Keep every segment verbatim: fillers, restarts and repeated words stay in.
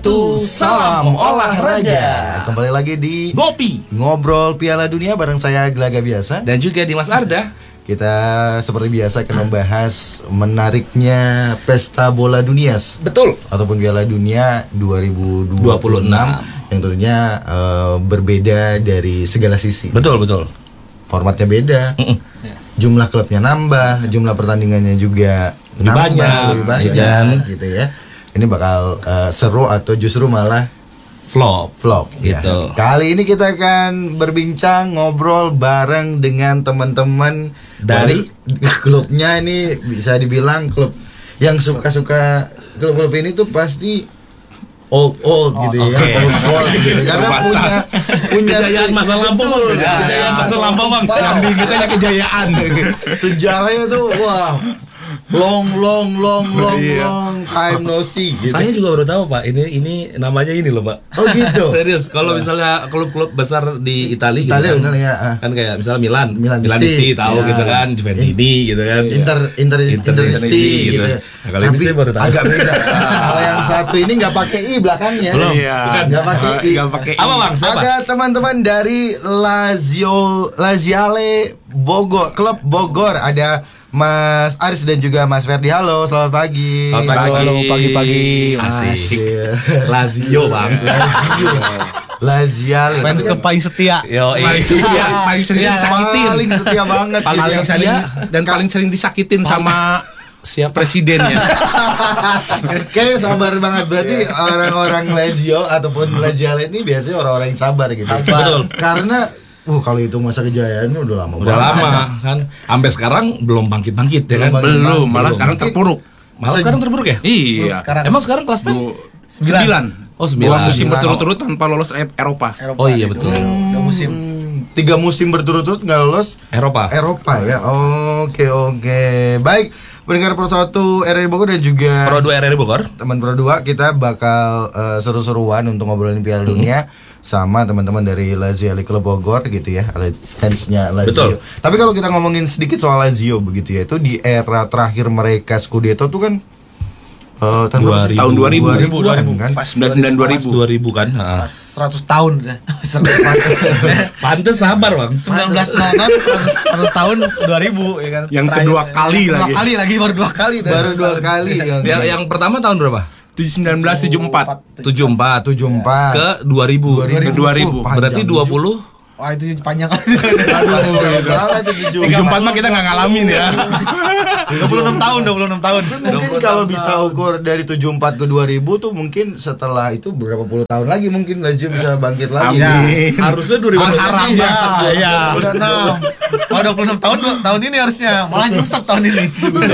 satu, salam olahraga. Kembali lagi di Ngopi Ngobrol Piala Dunia bareng saya Gelaga Biasa. dan juga Dimas Arda. Kita seperti biasa akan membahas menariknya pesta bola dunia Betul. ataupun Piala Dunia dua ribu dua puluh enam yang tentunya uh, berbeda dari segala sisi. Betul, betul. Formatnya beda. Jumlah klubnya nambah, jumlah pertandingannya juga Lebih nambah, banyak, lebih banyak ya kan? gitu ya. Ini bakal uh, seru atau justru malah Flop. vlog ya. Gitu. Kali ini kita akan berbincang ngobrol bareng dengan teman-teman dari klubnya. Ini bisa dibilang klub yang suka-suka klub-klub ini tuh pasti old old gitu ya, oke. old old gitu karena punya punya Kejayaan se- masa lampau, Bang. Betul, Kejayaan masa lampau, Bang. Lampau. kita ya kejayaan. Sejarahnya tuh wah long long long long Iya. long time no see gitu. Saya juga baru tahu Pak, ini ini namanya ini loh Pak. Oh gitu. Serius, kalau misalnya klub-klub besar di Italia gitu Italia, kan, Italia, ah. kan kayak misalnya Milan, Milan Milanisti Misti, tahu ya. gitu kan, Juventini gitu kan. Inter Inter Inter Interisti gitu. gitu. Nah, kalau ini saya baru tahu. agak beda. Kalau yang satu ini nggak pakai i belakangnya. Belum. Iya. Bukan, nggak pakai i. Nggak pakai i. Apa Bang? Siapa? Ada teman-teman dari Lazio Laziale Bogor, klub Bogor. Ada Mas Aris dan juga Mas Ferdi. Halo, selamat pagi. Selamat pagi. Halo, pagi-pagi. Asik. Iya. Lazio Bang. Lazio. Laziale. Fans Tapi ke kan paling setia. Yo, Paling setia, paling sering disakitin. paling setia banget. Paling gitu. sering dan paling sering disakitin sama siapa? presidennya. Kayaknya sabar banget. Berarti orang-orang Lazio ataupun Laziale ini biasanya orang-orang yang sabar gitu. Betul. Karena uh kalau itu masa kejayaannya udah lama Udah banget. lama kan. Sampai sekarang belum bangkit-bangkit ya kan. Belum bangkit. Belum, malah Belum. sekarang terpuruk. Malah sekarang terburuk ya? Iya. Sekarang Emang sekarang kelas berapa? Du- Sembilan. Oh, Dua sembilan. musim Sembilan. berturut-turut tanpa lolos E- Eropa. Eropa. Oh iya betul. Udah musim. Hmm, tiga musim berturut-turut nggak lolos Eropa. Eropa ya. Oke oke. Baik, pendengar Pro satu R R I Bogor dan juga Pro dua R R I Bogor. teman Pro dua, kita bakal eh, seru-seruan untuk ngobrolin Piala Dunia sama teman-teman dari Laziale Club Bogor gitu ya, fansnya Lazio. Betul. Tapi kalau kita ngomongin sedikit soal Lazio begitu ya, itu di era terakhir mereka Scudetto tuh kan eh, tahun berapa sih? Tahun dua ribu. dua ribuan kan? Pas sembilan puluh sembilan dua ribu. dua ribu kan. Heeh. Pas seratus tahun dah. Pantes sabar, Bang. sembilan belas seratus, seratus tahun dua ribu ya kan. Yang Terakhir. kedua kali Yang kedua lagi. kali lagi baru dua kali dah. Baru dua kali ya. Yang, yang pertama tahun berapa? seribu sembilan ratus tujuh puluh empat. tujuh puluh empat tujuh puluh empat ke dua ribu. Ke dua ribu. Oh, panjang Berarti dua puluh. Wah itu panjang kali. tujuh puluh empat mah kita nggak ngalamin ya. dua puluh enam tahun, dua puluh enam tahun. Mungkin kalau bisa ukur dari tujuh puluh empat ke dua ribu tuh mungkin setelah itu berapa puluh tahun lagi mungkin Lazio bisa bangkit lagi. Amin. Harusnya dua ribu Harap ya. Iya. Udah enam. Oh dua puluh enam tahun tahun ini harusnya. Malah nyungsep tahun ini.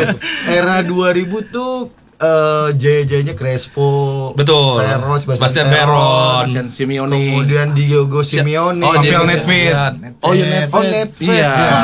Era dua ribu tuh eh J-nya Crespo, Betul. Veron, Sebastian Veron. Sebastian Simeone. kemudian Diogo Simeone, Oh, Pavel dia Nedved. Oh, ya Nedved. Oh, Nedved. Iya.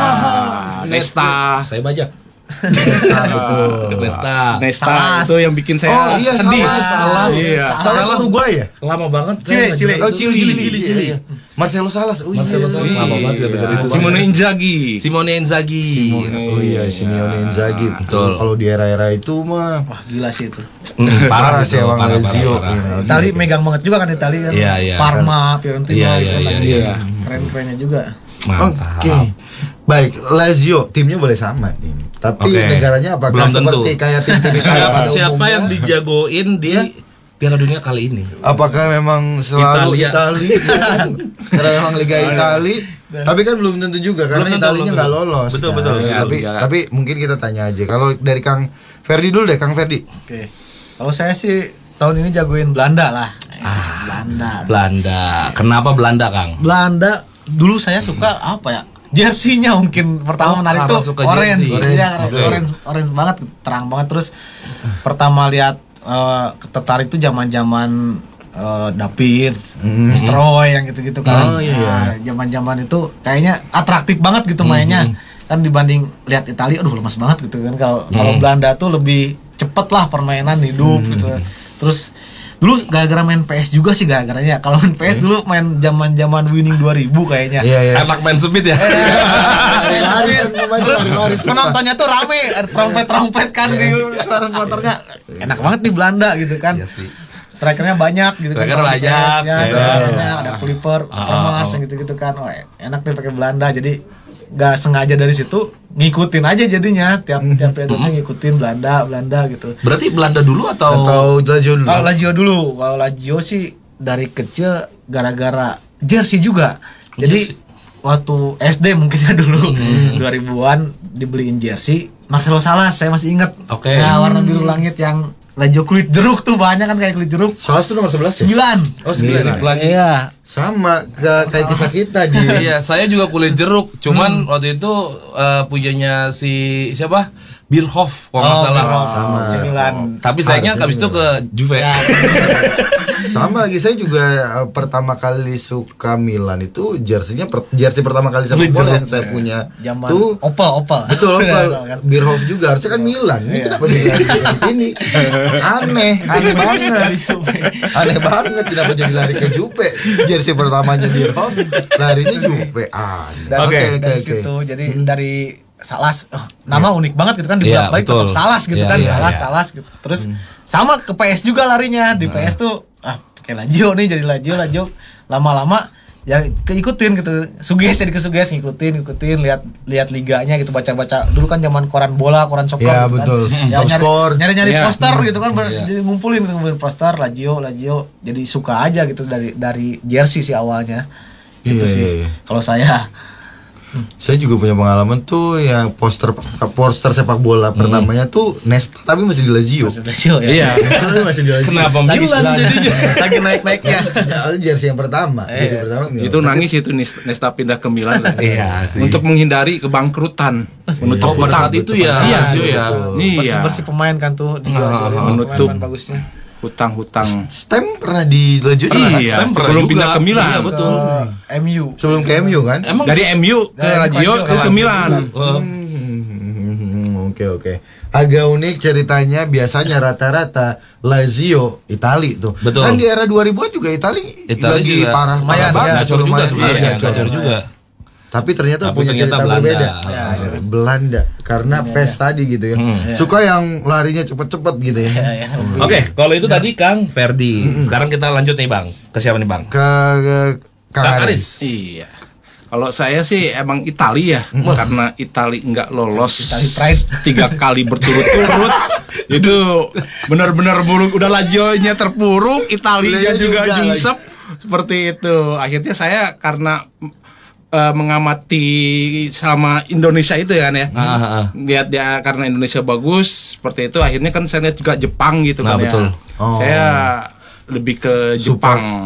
Ya. Nesta. Saya bajak. Nesta, betul. Nesta. Nesta Salas. itu yang bikin saya Oh iya, sedih. Salas, Salas. Iya. Salas Uruguay ya? Lama banget. Chile, saya Chile. nggak Oh, jelas. Chile, Chile, Chile. Iya, iya. Marcelo Salas. Oh, Marcelo iya. Salas lama banget ya, dari ribu. Simone Inzaghi. Simone Inzaghi. Oh iya, Simeone Inzaghi. Betul. Kalau di era-era itu mah Wah gila sih itu. Hmm, parah itu, sih emang parah, Lazio. parah, parah. Iya, Itali gitu. megang banget juga kan Itali kan. Iya, iya. Parma, Fiorentina Iya, gitu iya, kan iya, lagi. iya. Keren-kerennya juga. Mantap. Oke. Baik, Lazio timnya boleh sama ini. Tapi Oke. negaranya apakah Belum tentu. seperti kayak tim-tim Italia Siapa, pada siapa umumnya? yang dijagoin di Iya. Piala Dunia kali ini? Apakah memang selalu Italia. Itali? Karena memang Liga Itali. Tapi kan belum tentu juga karena Belum tentu, Italinya belum nggak tentu. lolos. Betul, kan. betul. Iya, Tapi Liga. tapi mungkin kita tanya aja. Kalau dari Kang Ferdi dulu deh, Kang Ferdi. Oke. Kalau saya sih tahun ini jagoin Belanda lah. Belanda. Belanda. Kenapa Belanda, Kang? Belanda dulu saya suka apa ya? Jersey-nya mungkin pertama Oh, menarik karena tuh suka orange. jersey. Orange, iya, Orange, orange, oke. orange, orange banget, terang banget. Terus pertama lihat eh, tertarik tuh zaman-zaman eh, David, Destroy yang gitu-gitu kan. Oh, iya. Nah, zaman-zaman itu kayaknya atraktif banget gitu mainnya. Kan dibanding lihat Italia, aduh lemas banget gitu kan. Kalau kalau Belanda tuh lebih cepet lah permainan hidup gitu. Terus dulu gara-gara main P S juga sih gara-garanya. Kalau main P S dulu main zaman-zaman winning dua ribu kayaknya. Iya, iya. Anak main speed ya? Lari-lari kan, Terus lari-lari. penontonnya tuh rame, ada trompet-trompet kan di suara supporternya. Enak banget nih Belanda gitu kan. Iya sih. strikernya banyak gitu Striker kalau di banyak, P S, ya, ya. striker banyak, ada Clipper, Ah, Permas ah, yang gitu-gitu kan. Oh, enak nih pakai Belanda. Jadi nggak sengaja dari situ ngikutin aja jadinya tiap tiap periodenya ngikutin Belanda Belanda gitu. Berarti Belanda dulu atau Atau Lazio dulu. Kalau Lazio dulu, kalau Lazio sih dari kecil gara-gara jersey juga. Jadi Jersey. waktu S D mungkin ya dulu dua ribuan dibeliin jersey Marcelo Salas, saya masih ingat. Oke. Ya, warna biru langit yang Lazio kulit jeruk tuh banyak kan kayak kulit jeruk. Salas tuh nomor sebelas ya? Sembilan. Oh, sembilan. Mirip ya? lagi. Iya. Sama ke, kayak kisah kita di Iya, saya juga kulit jeruk. Cuman waktu itu eh, punyanya si siapa? Bierhoff kalau nggak salah. Bierhoff. Sama. C. Milan. Tapi sayangnya Harusnya habis itu ke Juve. Ya, Sama lagi saya juga eh, pertama kali suka Milan itu jersey-nya per, jersey pertama kali sepak bola yang saya punya zaman tuh Opel Opel. betul Opel Kan. Bierhoff juga harusnya kan Milan ini kenapa jadi lari ke ini aneh aneh banget aneh banget kenapa jadi lari ke Juve jersey pertamanya Bierhoff larinya Juve aneh Dan oke Oke, oke dari oke situ jadi dari Salas, oh, nama unik banget gitu kan Iya, dibolak-balik betul. tetap Salas gitu Iya, kan, iya, Salas iya. Salas gitu. Terus sama ke P S juga larinya di P S tuh ah kayak Lazio nih jadi Lazio Lazio lama-lama ya keikutin gitu, suges jadi kesuges ngikutin ngikutin lihat lihat liganya gitu baca-baca dulu kan zaman koran bola koran soccer Iya, gitu betul. kan. Ya, Top nyari, score. nyari-nyari Iya. poster gitu kan ber- Iya. jadi ngumpulin ngumpulin poster Lazio Lazio jadi suka aja gitu dari dari jersey sih awalnya gitu Iya, sih iya, iya. kalau saya. saya juga punya pengalaman tuh yang poster poster sepak bola pertamanya tuh Nesta tapi masih di Lazio Masih Lazio ya. Iya. Nesta tapi masih di Lazio Kenapa Milan jadinya? Lagi naik-naiknya. Ya, jersey yang pertama, jersey pertama Milan. Itu nangis itu Nis- Nesta pindah ke Milan. Iya sih. Untuk menghindari kebangkrutan. Menutup Oh, pada hutang. saat itu ya, Iya, Lazio ya. betul. Iya. Bersih bersih pemain kan tuh dijual jualin menutup. pemain bagusnya. Hutang-hutang. Stem pernah di Lazio juga kan? Iya, Stem pernah sebelum juga. pindah ke Milan. Iya, betul. Ke M U. Sebelum ke M U kan? Emang Dari M U ke Dari Lazio Lazio terus ke ke Lazio. Milan. Oh, Hmm, Oke oke. Agak unik ceritanya biasanya rata-rata Lazio Itali tuh. Betul. Kan di era dua ribuan juga Itali, Itali lagi juga parah lumayan, parah banget, ya, gacor juga lumayan. sebenarnya, Iya, gacor juga. Tapi ternyata Tapi punya ternyata cerita Belanda. berbeda. Ya, Ya, Belanda karena PES tadi gitu ya. Suka yang larinya cepet-cepet gitu ya. Ya, ya. Oke, kalau itu tadi Kang Ferdi. Sekarang kita lanjut nih Bang. Ke siapa nih Bang? Ke, ke Kang Kang Aris. Aris. Iya. Kalau saya sih emang Italia ya, karena Italia nggak lolos Itali Pride. tiga kali berturut-turut. Itu benar-benar buruk. Udah Lazio-nya terpuruk, Italia Italia juga juga nyungsep seperti itu. Akhirnya saya karena eh, mengamati selama Indonesia itu ya kan ya, Ah, ah, ah. lihat dia karena Indonesia bagus seperti itu. Akhirnya kan saya lihat juga Jepang gitu Nah, kan betul. ya. Oh. Saya lebih ke Support. Jepang.